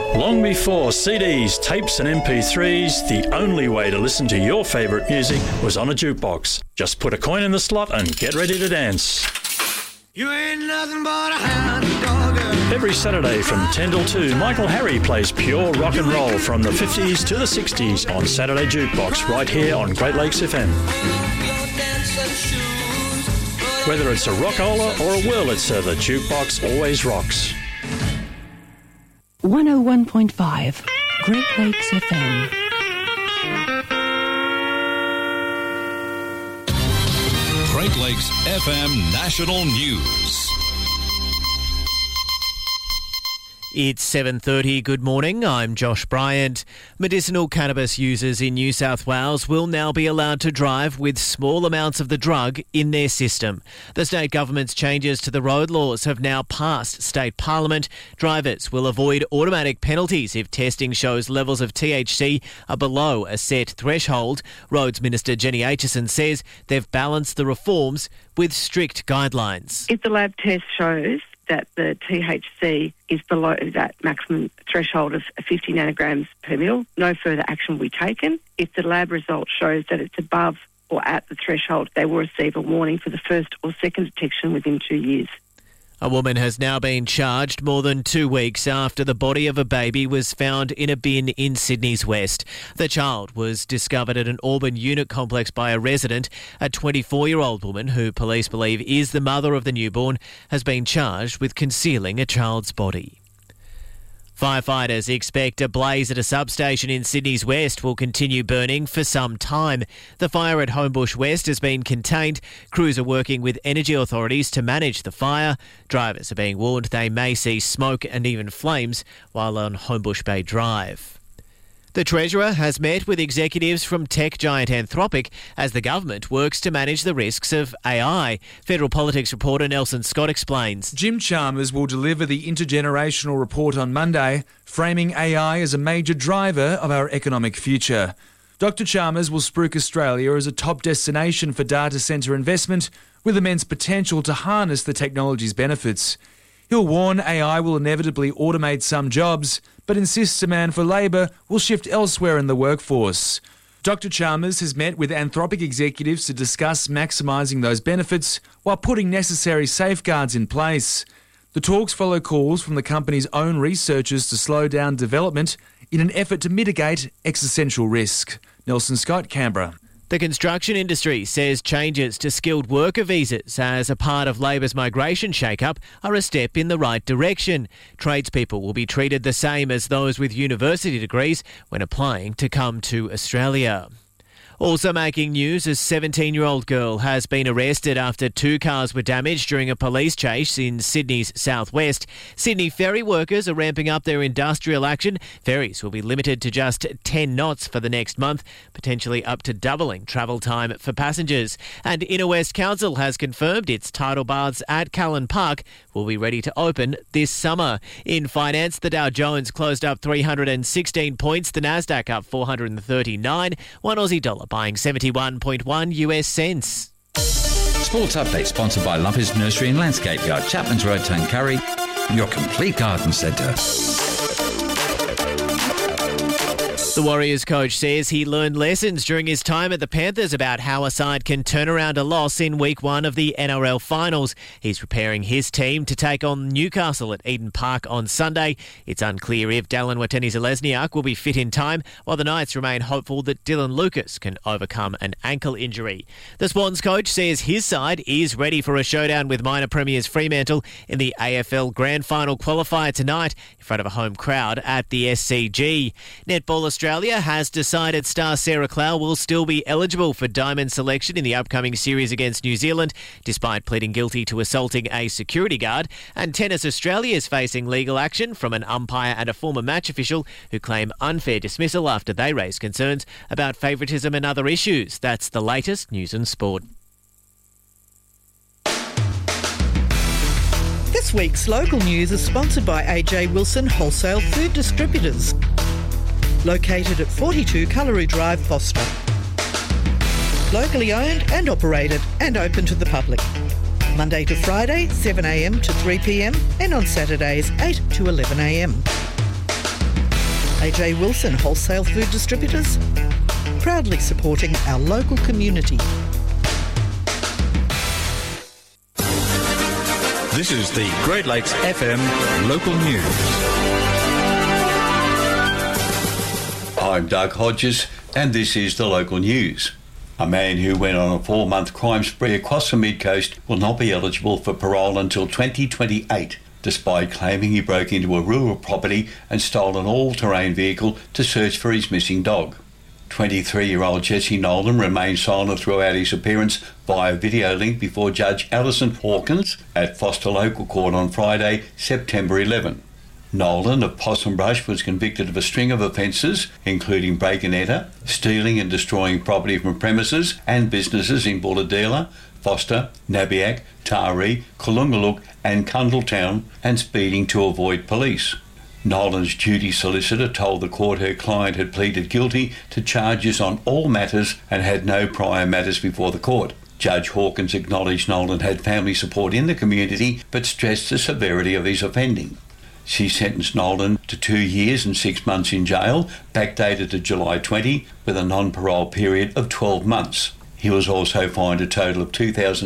Long before CDs, tapes and MP3s, the only way to listen to your favourite music was on a jukebox. Just put a coin in the slot and get ready to dance. You ain't nothing but a hound dog. Every Saturday from 10 till 2, Michael Harry plays pure rock and roll from the 50s to the 60s on Saturday Jukebox right here on Great Lakes FM. Whether it's a rockola or a Wurlitzer, the jukebox always rocks. 101.5 Great Lakes FM. Great Lakes FM National News. It's 7:30. Good morning. I'm Josh Bryant. Medicinal cannabis users in New South Wales will now be allowed to drive with small amounts of the drug in their system. The state government's changes to the road laws have now passed state parliament. Drivers will avoid automatic penalties if testing shows levels of THC are below a set threshold. Roads Minister Jenny Aitchison says they've balanced the reforms with strict guidelines. If the lab test shows that the THC is below that maximum threshold of 50 nanograms per mil, no further action will be taken. If the lab result shows that it's above or at the threshold, they will receive a warning for the first or second detection within 2 years. A woman has now been charged more than 2 weeks after the body of a baby was found in a bin in Sydney's West. The child was discovered at an Auburn unit complex by a resident. A 24-year-old woman, who police believe is the mother of the newborn, has been charged with concealing a child's body. Firefighters expect a blaze at a substation in Sydney's West will continue burning for some time. The fire at Homebush West has been contained. Crews are working with energy authorities to manage the fire. Drivers are being warned they may see smoke and even flames while on Homebush Bay Drive. The Treasurer has met with executives from tech giant Anthropic as the government works to manage the risks of AI. Federal Politics reporter Nelson Scott explains. Jim Chalmers will deliver the intergenerational report on Monday, framing AI as a major driver of our economic future. Dr Chalmers will spruik Australia as a top destination for data centre investment with immense potential to harness the technology's benefits. He'll warn AI will inevitably automate some jobs, but insists demand for labour will shift elsewhere in the workforce. Dr Chalmers has met with Anthropic executives to discuss maximising those benefits while putting necessary safeguards in place. The talks follow calls from the company's own researchers to slow down development in an effort to mitigate existential risk. Nelson Scott, Canberra. The construction industry says changes to skilled worker visas as a part of Labor's migration shake-up are a step in the right direction. Tradespeople will be treated the same as those with university degrees when applying to come to Australia. Also making news, a 17-year-old girl has been arrested after 2 cars were damaged during a police chase in Sydney's southwest. Sydney ferry workers are ramping up their industrial action. Ferries will be limited to just 10 knots for the next month, potentially up to doubling travel time for passengers. And Inner West Council has confirmed its tidal baths at Callan Park will be ready to open this summer. In finance, the Dow Jones closed up 316 points, the Nasdaq up 439, one Aussie dollar buying 71.1 US cents. Sports Update sponsored by Lumpers Nursery and Landscape Yard, Chapman's Road, Tuncurry, your complete garden centre. The Warriors coach says he learned lessons during his time at the Panthers about how a side can turn around a loss in week 1 of the NRL finals. He's preparing his team to take on Newcastle at Eden Park on Sunday. It's unclear if Dallin Watene-Zelezniak will be fit in time, while the Knights remain hopeful that Dylan Lucas can overcome an ankle injury. The Swans coach says his side is ready for a showdown with minor premiers Fremantle in the AFL Grand Final qualifier tonight in front of a home crowd at the SCG. Netball Australia has decided star Sarah Clow will still be eligible for diamond selection in the upcoming series against New Zealand, despite pleading guilty to assaulting a security guard. And Tennis Australia is facing legal action from an umpire and a former match official who claim unfair dismissal after they raised concerns about favouritism and other issues. That's the latest news and sport. This week's local news is sponsored by AJ Wilson Wholesale Food Distributors. Located at 42 Cullery Drive, Foster. Locally owned and operated and open to the public. Monday to Friday, 7am to 3pm and on Saturdays, 8 to 11am. AJ Wilson Wholesale Food Distributors, proudly supporting our local community. This is the Great Lakes FM local news. I'm Doug Hodges, and this is the local news. A man who went on a 4-month crime spree across the mid-coast will not be eligible for parole until 2028, despite claiming he broke into a rural property and stole an all-terrain vehicle to search for his missing dog. 23-year-old Jesse Nolan remained silent throughout his appearance via video link before Judge Alison Hawkins at Foster Local Court on Friday, September 11. Nolan of Possum Brush was convicted of a string of offences, including break and enter, stealing and destroying property from premises and businesses in Bulahdelah, Foster, Nabiac, Taree, Kalungaluk and Cundletown, and speeding to avoid police. Nolan's duty solicitor told the court her client had pleaded guilty to charges on all matters and had no prior matters before the court. Judge Hawkins acknowledged Nolan had family support in the community but stressed the severity of his offending. She sentenced Nolan to 2 years and 6 months in jail, backdated to July 20, with a non-parole period of 12 months. He was also fined a total of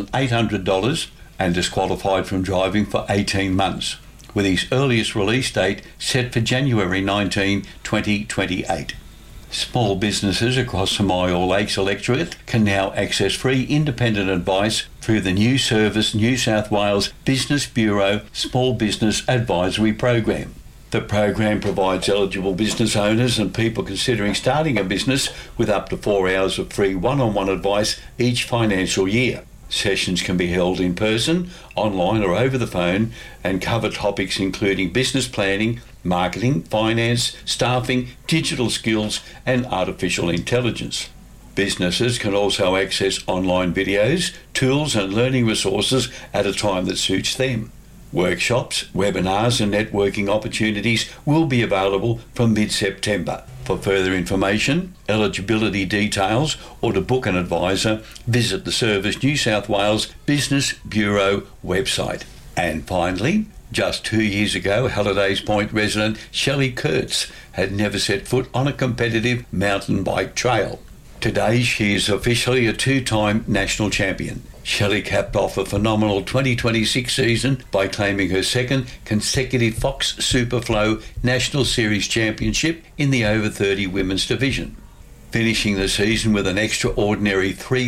$2,800 and disqualified from driving for 18 months, with his earliest release date set for January 19, 2028. Small businesses across the Myall Lakes electorate can now access free independent advice through the new Service New South Wales Business Bureau Small Business Advisory Program. The program provides eligible business owners and people considering starting a business with up to 4 hours of free one-on-one advice each financial year. Sessions can be held in person, online or over the phone and cover topics including business planning, marketing, finance, staffing, digital skills and artificial intelligence. Businesses can also access online videos, tools and learning resources at a time that suits them. Workshops, webinars and networking opportunities will be available from mid-September. For further information, eligibility details or to book an advisor, visit the Service New South Wales Business Bureau website. And finally, just 2 years ago, Hallidays Point resident Shelley Kurtz had never set foot on a competitive mountain bike trail. Today, she is officially a 2-time national champion. Shelley capped off a phenomenal 2026 season by claiming her second consecutive Fox Superflow National Series championship in the over 30 women's division. Finishing the season with an extraordinary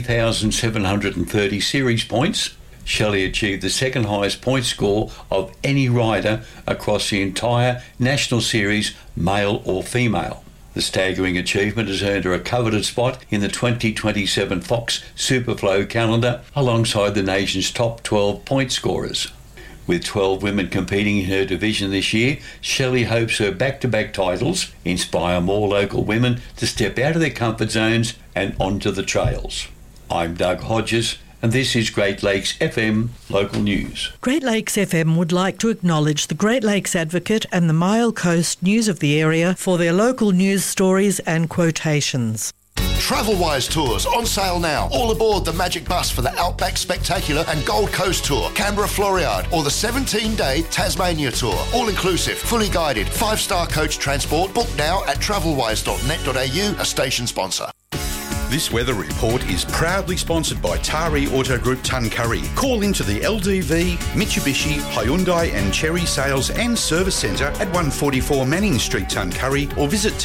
3,730 series points, Shelley achieved the second highest point score of any rider across the entire National Series, male or female. The staggering achievement has earned her a coveted spot in the 2027 Fox Superflow calendar alongside the nation's top 12 point scorers. With 12 women competing in her division this year, Shelley hopes her back-to-back titles inspire more local women to step out of their comfort zones and onto the trails. I'm Doug Hodges, and this is Great Lakes FM Local News. Great Lakes FM would like to acknowledge the Great Lakes Advocate and the Myall Coast News of the area for their local news stories and quotations. Travelwise Tours on sale now. All aboard the Magic Bus for the Outback Spectacular and Gold Coast Tour, Canberra Floriade, or the 17-day Tasmania Tour. All inclusive, fully guided, 5-star coach transport. Book now at travelwise.net.au, a station sponsor. This weather report is proudly sponsored by Taree Auto Group Tuncurry. Call into the LDV, Mitsubishi, Hyundai and Cherry Sales and Service Centre at 144 Manning Street, Tuncurry, or visit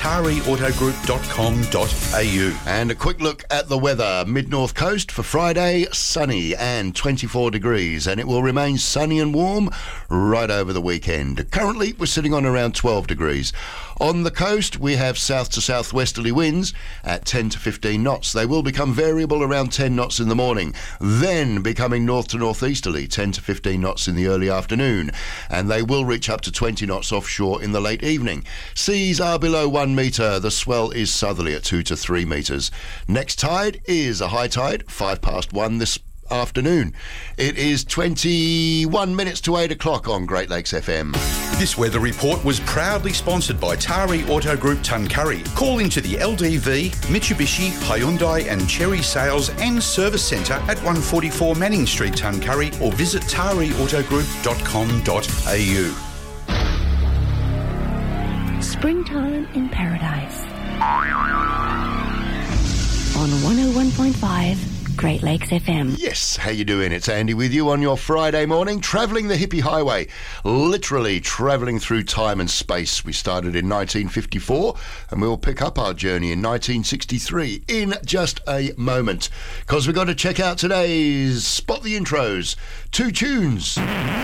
tareeautogroup.com.au. And a quick look at the weather. Mid-North Coast for Friday, sunny and 24 degrees, and it will remain sunny and warm right over the weekend. Currently, we're sitting on around 12 degrees. On the coast, we have south to southwesterly winds at 10 to 15 knots. They will become variable around 10 knots in the morning, then becoming north to northeasterly, 10 to 15 knots in the early afternoon, and they will reach up to 20 knots offshore in the late evening. Seas are below 1 metre. The swell is southerly at 2 to 3 metres. Next tide is a high tide, 1:05 this afternoon. It is 21 minutes to 8 o'clock on Great Lakes FM. This weather report was proudly sponsored by Taree Auto Group Tuncurry. Call into the LDV, Mitsubishi, Hyundai and Cherry Sales and Service Centre at 144 Manning Street, Tuncurry, or visit tareeautogroup.com.au. Springtime in Paradise. On 101.5 Great Lakes FM. Yes, how you doing? It's Andy with you on your Friday morning, travelling the hippie highway, literally travelling through time and space. We started in 1954 and we'll pick up our journey in 1963 in just a moment, because we've got to check out today's Spot the Intros. 2 tunes.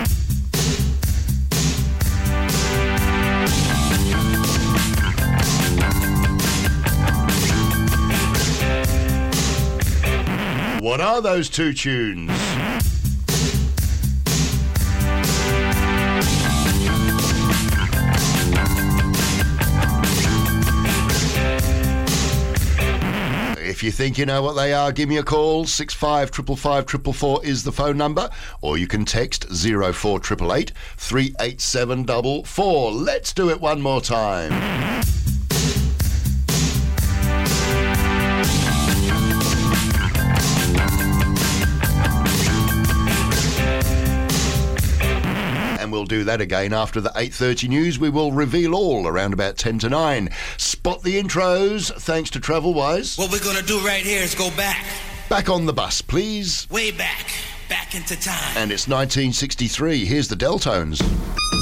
What are those 2 tunes? If you think you know what they are, give me a call. 655554 is the phone number, or you can text 04888 38744. Let's do it one more time. And we'll do that again after the 8:30 news. We will reveal all around about 10 to 9. Spot the intros, thanks to TravelWise. What we're gonna do right here is go back. Back on the bus, please. Way back into time. And it's 1963. Here's the Deltones.